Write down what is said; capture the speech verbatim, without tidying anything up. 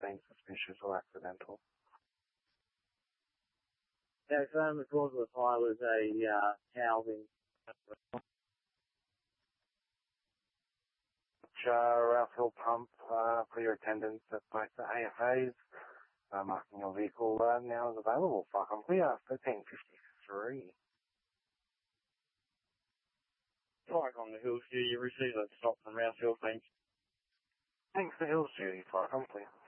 been suspicious or accidental. Yeah, so the cause of the fire was a uh, housing. Uh, fuel pump uh, for your attendance at both the A F As. Uh, marking your vehicle uh, now is available. Fuck, I'm clear. thirteen fifty-three. Like on the Hills, you received a stop from Rouse Hill, thanks. Thanks for Hills Duty, Fuck, I'm clear.